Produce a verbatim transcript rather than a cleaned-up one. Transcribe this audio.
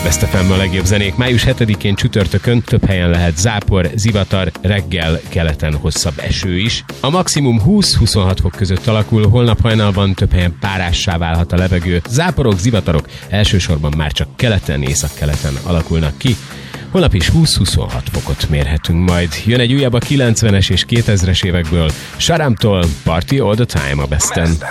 Best ef em a legjobb zenék. május hetedikén csütörtökön több helyen lehet zápor, zivatar, reggel keleten hosszabb eső is. A maximum húsz-huszonhat fok között alakul, holnap hajnalban több helyen párássá válhat a levegő. Záporok, zivatarok elsősorban már csak keleten, északkeleten alakulnak ki. Holnap is húsz-huszonhat fokot mérhetünk majd. Jön egy újabb a kilencvenes és kétezres évekből. Sharamtól Party All The Time a Besten.